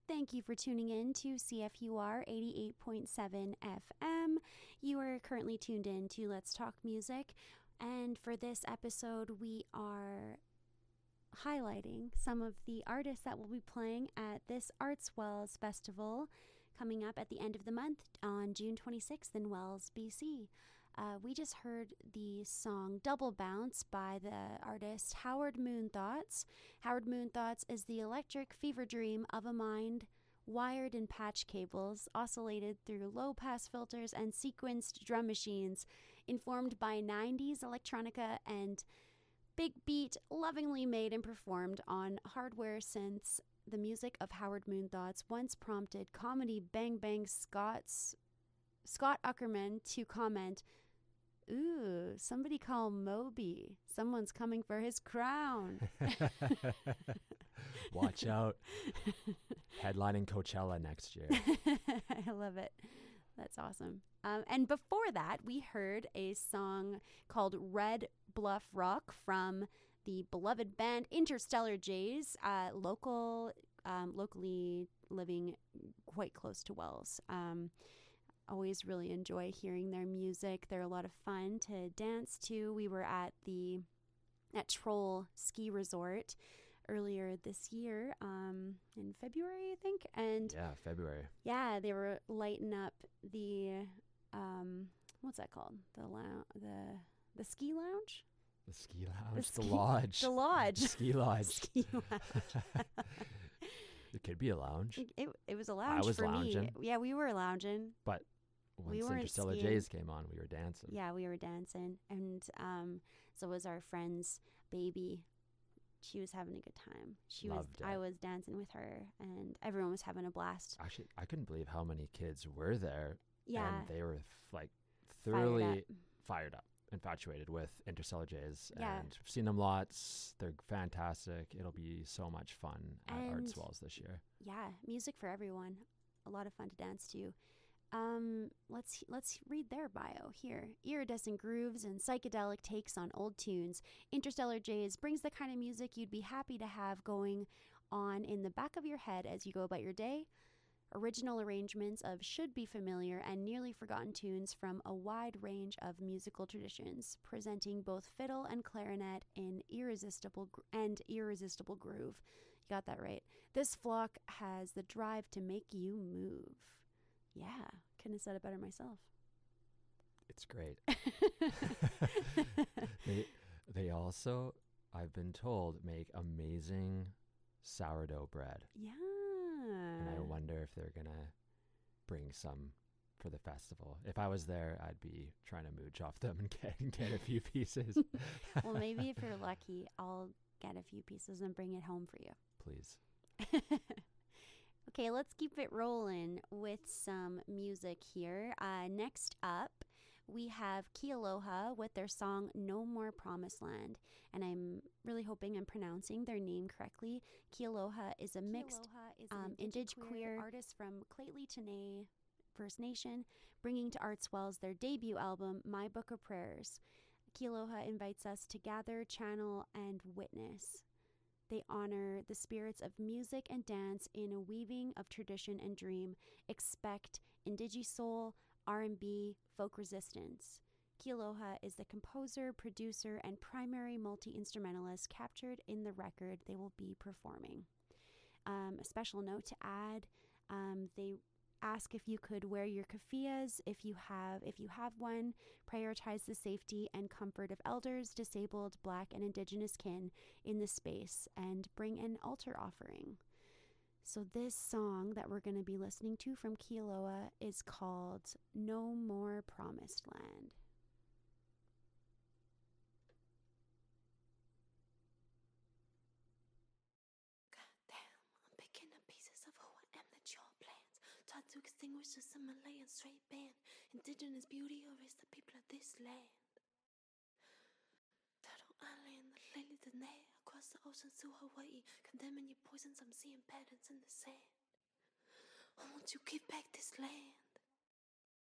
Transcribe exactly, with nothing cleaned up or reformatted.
Thank you for tuning in to C F U R eighty-eight point seven F M. You are currently tuned in to Let's Talk Music, and for this episode, we are highlighting some of the artists that will be playing at this Arts Wells Festival coming up at the end of the month on June twenty-sixth in Wells, B C. Uh, we just heard the song Double Bounce by the artist Howard Moon Thoughts. Howard Moon Thoughts is the electric fever dream of a mind wired in patch cables, oscillated through low-pass filters and sequenced drum machines, informed by nineties electronica and big beat, lovingly made and performed on hardware synths. The music of Howard Moon Thoughts once prompted comedy Bang Bang Scott's Scott Ackerman to comment, "Ooh, somebody call Moby. Someone's coming for his crown." Watch out. Headlining Coachella next year. I love it. That's awesome. Um, and before that, we heard a song called Red Bluff Rock from the beloved band Interstellar Jays, uh, local, um, locally living quite close to Wells. Um, always really enjoy hearing their music. They're a lot of fun to dance to. We were at the at Troll Ski Resort earlier this year, um, in February, I think. And yeah, February. Yeah, they were lighting up the um, what's that called? The lou- the the ski lounge. The ski lounge, the, the, ski, lodge. The lodge. The ski lodge. Ski lounge. It could be a lounge. It, it was a lounge I was for lounging. me. Yeah, we were lounging. But once we Interstellar skiing. Jays came on, we were dancing. Yeah, we were dancing. And um, so was our friend's baby. She was having a good time. She Loved was. it. I was dancing with her, and everyone was having a blast. Actually, I couldn't believe how many kids were there. Yeah. And they were f- like Fired thoroughly up. fired up, infatuated with Interstellar Jays. Yeah. And I've seen them lots. They're fantastic. It'll be so much fun at And Arts Wells this year. Yeah, music for everyone. A lot of fun to dance to. Um, let's let's read their bio here. Iridescent grooves and psychedelic takes on old tunes. Interstellar Jays brings the kind of music you'd be happy to have going on in the back of your head as you go about your day. Original arrangements of should be familiar and nearly forgotten tunes from a wide range of musical traditions, presenting both fiddle and clarinet in irresistible gr- and irresistible groove. You got that right. This flock has the drive to make you move. Yeah, couldn't have said it better myself. It's great. they, they also, I've been told, make amazing sourdough bread. Yeah. And I wonder if they're going to bring some for the festival. If I was there, I'd be trying to mooch off them and get, and get a few pieces. Well, maybe if you're lucky, I'll get a few pieces and bring it home for you. Please. Okay, let's keep it rolling with some music here. Uh, next up, we have Kealoha with their song No More Promised Land. And I'm really hoping I'm pronouncing their name correctly. Kealoha is a mixed Kealoha is um, an indig-queer artist from Clately Tene First Nation, bringing to Arts Wells their debut album, My Book of Prayers. Kealoha invites us to gather, channel, and witness. They honor the spirits of music and dance in a weaving of tradition and dream. Expect Indigi-soul, R and B, folk resistance. Kealoha is the composer, producer, and primary multi-instrumentalist captured in the record they will be performing. Um, a special note to add, um, they ask if you could wear your keffiyehs if you have if you have one. Prioritize the safety and comfort of elders, disabled, Black, and Indigenous kin in the space, and bring an altar offering. So this song that we're going to be listening to from Kealoha is called No More Promised Land. To extinguish the Himalayan straight band, indigenous beauty erase the people of this land. Turtle Island, the Lily Dene, across the ocean to Hawaii, condemning your poisons, I'm seeing patterns in the sand. Oh, won't you give back this land?